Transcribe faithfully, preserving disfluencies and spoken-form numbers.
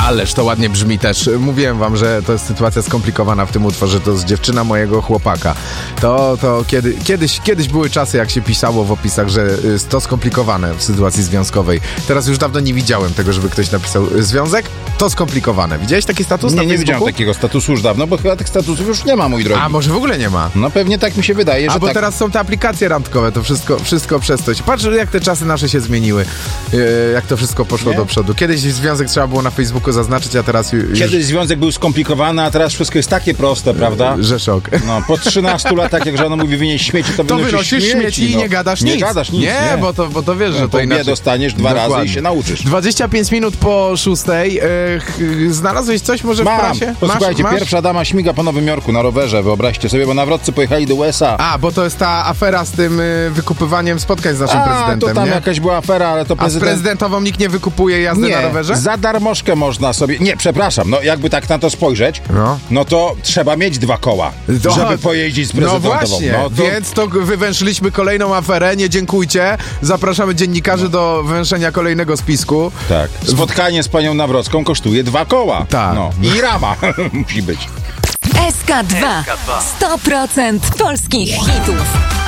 Ależ to ładnie brzmi też. Mówiłem wam, że to jest sytuacja skomplikowana w tym utworze. To jest dziewczyna mojego chłopaka. To, to kiedy, kiedyś, kiedyś były czasy, jak się pisało w opisach, że jest to skomplikowane w sytuacji związkowej. Teraz już dawno nie widziałem tego, żeby ktoś napisał związek. To skomplikowane. Widziałeś taki status Nie, na nie Facebooku? widziałem takiego statusu już dawno, bo chyba tych statusów już nie ma, mój drogi. A może w ogóle nie ma? No pewnie tak mi się wydaje, że A bo tak. teraz są te aplikacje randkowe, to wszystko, wszystko przez to. Patrz, jak te czasy nasze się zmieniły. Yy, jak to wszystko poszło Nie? do przodu. Kiedyś związek trzeba było na Facebooku zaznaczyć, a teraz już... Kiedyś związek był skomplikowany, a teraz wszystko jest takie proste, prawda? Że szok. No, po trzynastu latach, jak żona mówi wynieść śmieci, to, To wynosisz wynosisz śmieci, śmieci i no. nie gadasz nie nic. Gadasz nic. Nie, Nie, Bo, to, bo to wiesz, no, że to po inaczej. dostaniesz dwa Dokładnie. razy i się nauczysz. dwadzieścia pięć minut po szóstej. Yy, ch- znalazłeś coś może Mam. w prasie? Posłuchajcie, masz, masz? pierwsza dama śmiga po Nowym Jorku na rowerze, wyobraźcie sobie, bo nawrotcy pojechali do U S A. A, bo to jest ta afera z tym y, wykupywaniem spotkań z naszym A, prezydentem, to tam nie? jakaś była afera, ale to A z prezydent... prezydentową nikt nie wykupuje jazdy Nie, na rowerze? za darmożkę można sobie... Nie, przepraszam, no jakby tak na to spojrzeć, No. no to trzeba mieć dwa koła, To- żeby pojeździć z No prezydentową. właśnie, No to... więc to wywęszyliśmy kolejną aferę, nie dziękujcie. Zapraszamy dziennikarzy do węszenia kolejnego spisku. Tak. Spotkanie z panią Nawrocką kosztuje dwa koła. Tak. No. I rama musi być. S K dwa. sto procent polskich hitów.